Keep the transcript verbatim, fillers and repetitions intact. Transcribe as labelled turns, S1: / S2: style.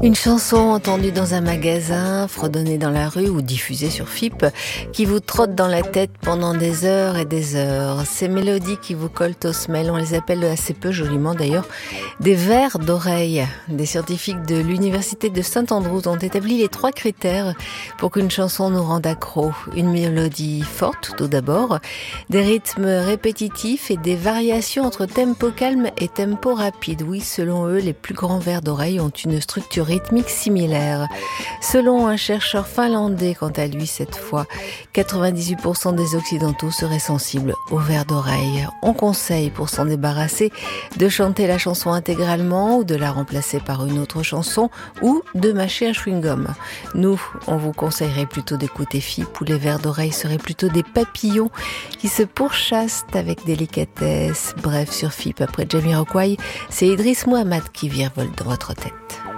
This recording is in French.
S1: Une chanson entendue dans un magasin, fredonnée dans la rue ou diffusée sur F I P, qui vous trotte dans la tête pendant des heures et des heures. Ces mélodies qui vous collent aux semelles, on les appelle assez peu joliment d'ailleurs, des vers d'oreille. Des scientifiques de l'université de Saint-Andrews ont établi les trois critères pour qu'une chanson nous rende accro. Une mélodie forte tout d'abord, des rythmes répétitifs et des variations entre tempo calme et tempo rapide. Oui, selon eux, les plus grands vers d'oreille ont une structure rythmique similaire. Selon un chercheur finlandais, quant à lui cette fois, quatre-vingt-dix-huit pour cent des Occidentaux seraient sensibles aux vers d'oreille. On conseille, pour s'en débarrasser, de chanter la chanson intégralement ou de la remplacer par une autre chanson ou de mâcher un chewing-gum. Nous, on vous conseillerait plutôt d'écouter F I P où les vers d'oreille seraient plutôt des papillons qui se pourchassent avec délicatesse. Bref, sur F I P, après Jamiroquai, c'est Idriss Muhammad qui virevolte dans votre tête.